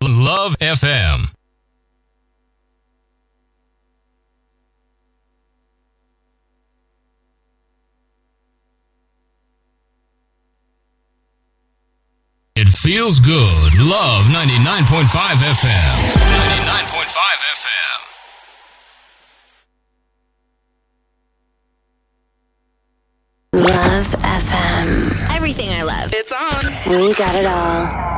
Love FM. It feels good. Love 99.5 FM. 99.5 FM. Love FM. Everything I love. It's on. We got it all.